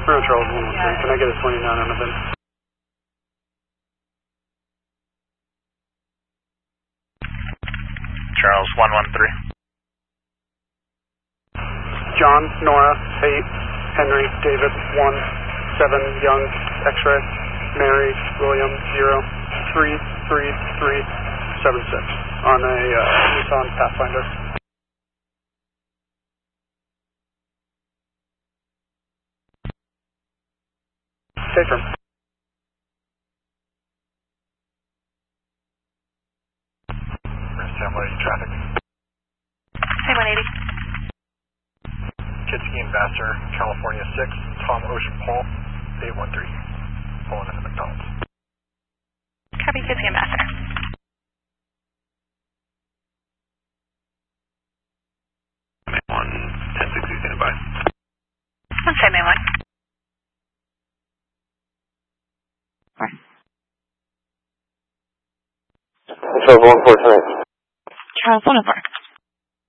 Road Charles 113. Can I get a 29 on the bin? Charles 113. John, Nora, 8, Henry, David, 1, 7, Young, X-ray, Mary, William, 0, 3, 3, 3, 7, 6 on a Nissan Pathfinder. Take her. What traffic? Say 180. Kitski Ambassador, California 6, Tom Ocean Paul, 813. Pulling into McDonald's. Copy, Kitski Ambassador. May 1, 1060, standing by. 1 May 1. Charles 143. Charles 104.